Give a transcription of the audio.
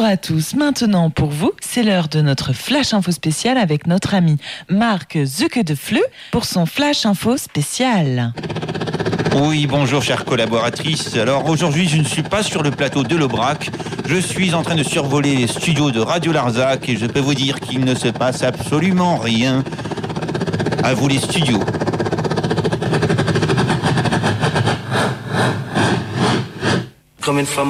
à tous. Maintenant, pour vous, c'est l'heure de notre Flash Info spécial avec notre ami Marc Zucke de Fleu pour son Flash Info spécial. Oui, bonjour chère collaboratrice. Alors aujourd'hui, je ne suis pas sur le plateau de l'Aubrac. Je suis en train de survoler les studios de Radio Larzac et je peux vous dire qu'il ne se passe absolument rien. À vous les studios. Comme une femme